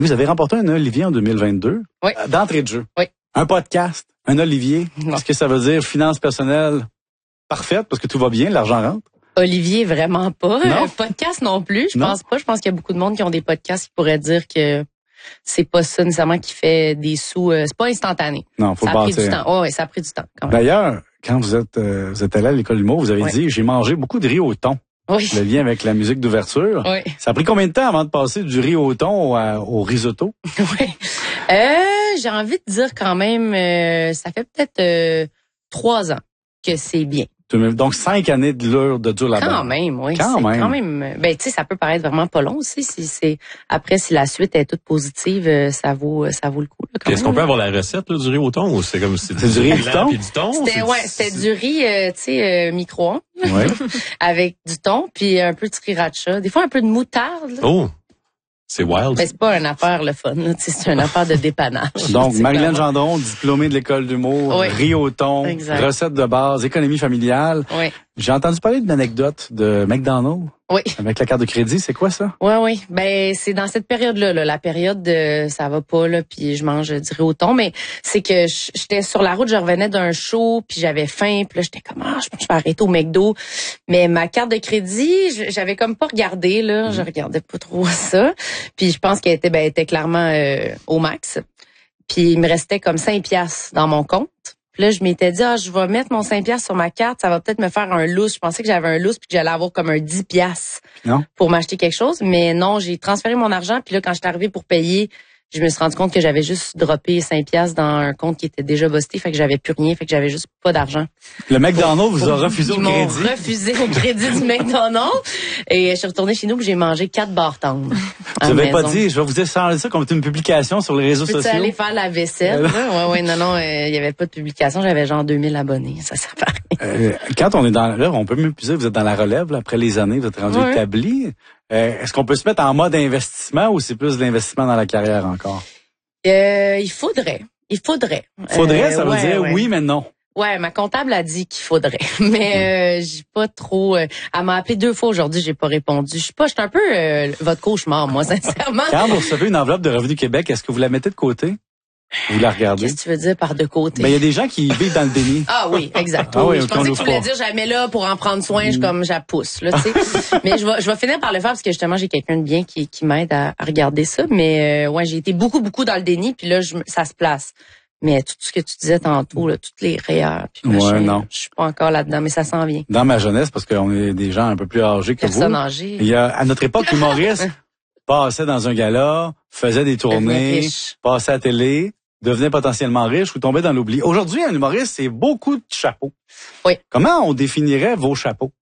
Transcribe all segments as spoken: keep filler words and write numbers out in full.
Vous avez remporté un Olivier en deux mille vingt-deux. Oui. D'entrée de jeu. Oui. Un podcast, un Olivier. Non. Est-ce que ça veut dire finances personnelles parfaites parce que tout va bien, l'argent rentre? Olivier, vraiment pas. Non. Un podcast non plus, je Non. pense pas. Je pense qu'il y a beaucoup de monde qui ont des podcasts qui pourraient dire que c'est pas ça nécessairement qui fait des sous. Euh, c'est pas instantané. Non, faut ça le a pris bâtir. du temps. Ouais, ouais, ça a pris du temps quand même. D'ailleurs, quand vous êtes euh, vous êtes allé à l'école d'humour, vous avez Oui. dit j'ai mangé beaucoup de riz au thon. Oui. Le lien avec la musique d'ouverture. Oui. Ça a pris combien de temps avant de passer du riz au thon à- au risotto? Oui. Euh, j'ai envie de dire quand même, euh, ça fait peut-être euh, trois ans que c'est bien. Donc cinq années de l'heure de dur là-bas. Quand même, oui. Quand c'est même. Quand même. Ben, tu sais, ça peut paraître vraiment pas long aussi. Si c'est après, si la suite est toute positive, euh, ça vaut, ça vaut le coup. Là, quand Est-ce même, qu'on peut là. avoir la recette là, du riz au thon ou c'est comme si C'est du riz et du thon? puis du thon? C'était c'est- ouais, c'était du riz, euh, tu sais, euh, micro-ondes Ouais. avec du thon puis un peu de sriracha. Des fois un peu de moutarde. Là. Oh, c'est wild. Ben, c'est pas une affaire le fun. Là, tu sais, c'est une affaire de dépannage. Donc, C'est Marilyn clairement- Gendron, diplômée de l'école d'humour, Oui. riz au thon, Exact. recette de base, économie familiale. Oui, J'ai entendu parler d'une anecdote de McDonald's oui. avec la carte de crédit. C'est quoi ça? Oui, oui. Ben, c'est dans cette période-là, là, la période de ça va pas, là, puis je mange du riz au thon, mais c'est que j- j'étais sur la route, je revenais d'un show, puis j'avais faim, puis là, j'étais comme, ah, je pense que je vais arrêter au McDo. Mais ma carte de crédit, je- j'avais comme pas regardé, là, je regardais pas trop ça. Puis je pense qu'elle était, ben, elle était clairement euh, au max. Puis il me restait comme cinq piastres dans mon compte. Puis là, je m'étais dit, ah, je vais mettre mon cinq piastres sur ma carte, ça va peut-être me faire un lousse. Je pensais que j'avais un lousse puis que j'allais avoir comme un dix piastres Non? pour m'acheter quelque chose. Mais non, j'ai transféré mon argent. Puis là, quand je suis arrivée pour payer, je me suis rendu compte que j'avais juste droppé cinq piastres dans un compte qui était déjà busté. Fait que j'avais plus rien. Fait que j'avais juste pas d'argent. Le McDonald's vous a refusé Ils au m'ont crédit. refusé au crédit du McDonald's. Et je suis retournée chez nous puis j'ai mangé quatre barres tendres. à Vous la n'avez pas maison. dit, je vais vous échanger ça comme une publication sur les réseaux Peux-tu sociaux. aller faire la vaisselle? là? Ouais, ouais, non, non, euh, il y avait pas de publication. J'avais genre deux mille abonnés. Ça, ça paraît. Euh, quand on est dans là, on peut même plus dire, vous êtes dans la relève, là, après les années, vous êtes rendu Ouais. établi. Euh, est-ce qu'on peut se mettre en mode investissement ou c'est plus de l'investissement dans la carrière encore? Euh, il faudrait. Il faudrait. Faudrait, Euh, ça veut ouais, dire ouais. oui, mais non. Ouais, ma comptable a dit qu'il faudrait, mais euh, j'ai pas trop. Euh, elle m'a appelé deux fois aujourd'hui, j'ai pas répondu. Je suis pas, je suis un peu euh, votre cauchemar, moi, sincèrement. Quand vous recevez une enveloppe de Revenu Québec, est-ce que vous la mettez de côté? Vous la regardez? Qu'est-ce que tu veux dire par de côté? Ben, il y a des gens qui vivent dans le déni. Ah oui, exact. Ah oui, oui, je ok, on pensais que l'ouvre tu voulais pas. dire jamais là pour en prendre soin, je comme je la pousse là, tu sais. Mais je vais je vais finir par le faire parce que justement j'ai quelqu'un de bien qui qui m'aide à, à regarder ça, mais euh, ouais, j'ai été beaucoup beaucoup dans le déni puis là je, me- ça se place. Mais tout ce que tu disais tantôt là, toutes les rayures puis Ouais, machin, non. je suis pas encore là-dedans mais ça s'en vient. Dans ma jeunesse, parce qu'on est des gens un peu plus âgés que Personne vous. âgée. Il y a, à notre époque, l'humoriste passait dans un gala, faisait des Devenait tournées, riche. passait à la télé, devenait potentiellement riche ou tombait dans l'oubli. Aujourd'hui, un humoriste, c'est beaucoup de chapeaux. Oui. Comment on définirait vos chapeaux?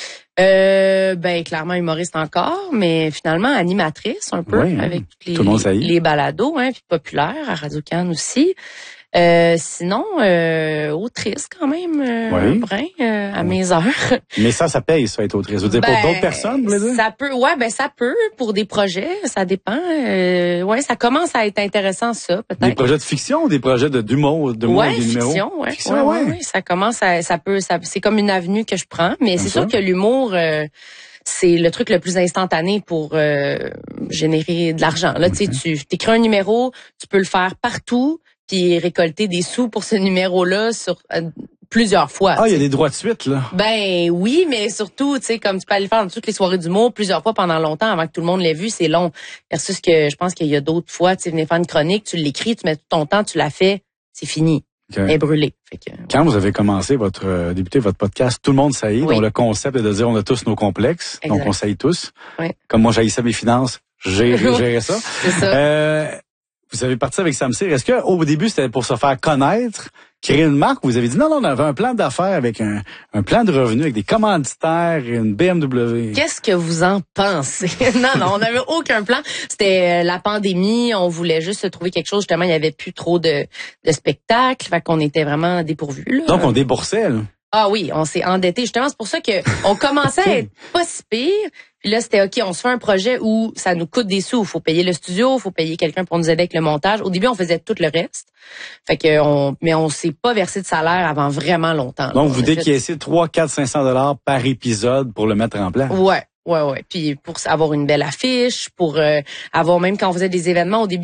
Euh, ben clairement humoriste encore, mais finalement animatrice un peu Oui, avec toutes les tout le monde sait. les balados, hein, puis populaire à Radio-Can aussi. Euh, sinon, euh, autrice quand même, euh, Oui. un brin euh, à mes heures. Mais ça, ça paye, ça, être autrice. Vous dire pour Ben, d'autres personnes, vous voulez dire? Ça peut, ouais, ben ça peut pour des projets, ça dépend. Euh, ouais, ça commence à être intéressant ça, Des peut-être. projets de fiction ou des projets de d'humour, de mots Ouais, et des numéros? fiction, ouais, Fiction, ouais, ouais, ouais. ouais, ça commence à, ça peut, ça, c'est comme une avenue que je prends, mais c'est ça. sûr que l'humour, euh, c'est le truc le plus instantané pour euh, générer de l'argent. Là, tu sais, tu t'écris un numéro, tu peux le faire partout, puis récolter des sous pour ce numéro-là sur euh, plusieurs fois. Ah, il y tu a sais. des droits de suite, là. Ben oui, mais surtout, tu sais, comme tu peux aller le faire dans toutes les soirées d'humour plusieurs fois pendant longtemps avant que tout le monde l'ait vu, c'est long. Versus que je pense qu'il y a d'autres fois, tu sais, venir faire une chronique, tu l'écris, tu mets tout ton temps, tu l'as fait, c'est fini. Ok. Elle est brûlée. Fait que, Quand vous avez commencé votre, euh, débuté votre podcast, tout le monde saillit. Oui. Donc, le concept est de dire on a tous nos complexes. Exact. Donc, on saillit tous. Oui. Comme moi, j'haïssais mes finances, j'ai géré ça. c'est ça. Euh, vous avez parti avec Sam Cyr. Est-ce que au début, c'était pour se faire connaître, créer une marque, ou vous avez dit non, non, on avait un plan d'affaires avec un, un plan de revenus, avec des commanditaires et une B M W? Qu'est-ce que vous en pensez? non, non, on n'avait aucun plan. C'était euh, la pandémie. On voulait juste se trouver quelque chose. Justement, il y avait plus trop de, de spectacles. Fait qu'on était vraiment dépourvus, là. Donc, on déboursait, là. Ah oui, on s'est endetté. Justement, c'est pour ça que on commençait à être pas si pire. Puis là, c'était OK, on se fait un projet où ça nous coûte des sous. Il faut payer le studio, il faut payer quelqu'un pour nous aider avec le montage. Au début, on faisait tout le reste. Fait que on, mais on s'est pas versé de salaire avant vraiment longtemps. là. Donc, On vous a fait- décaissiez trois, quatre, cinq cents dollars par épisode pour le mettre en place. Ouais. Ouais, ouais. Puis pour avoir une belle affiche, pour euh, avoir même quand on faisait des événements au début.